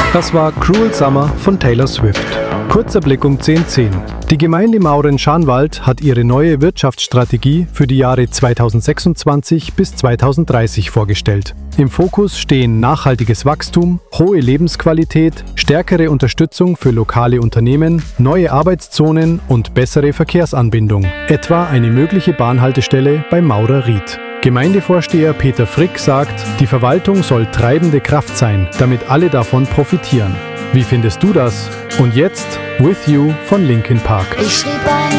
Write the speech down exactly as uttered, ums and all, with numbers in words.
Das war Cruel Summer von Taylor Swift. Kurzer Blick um zehn Uhr zehn. Die Gemeinde Mauren-Schanwald hat ihre neue Wirtschaftsstrategie für die Jahre zweitausendsechsundzwanzig bis zweitausenddreißig vorgestellt. Im Fokus stehen nachhaltiges Wachstum, hohe Lebensqualität, stärkere Unterstützung für lokale Unternehmen, neue Arbeitszonen und bessere Verkehrsanbindung, etwa eine mögliche Bahnhaltestelle bei Maurer-Ried. Gemeindevorsteher Peter Frick sagt, die Verwaltung soll treibende Kraft sein, damit alle davon profitieren. Wie findest du das? Und jetzt With You von Linkin Park. Ich schrieb ein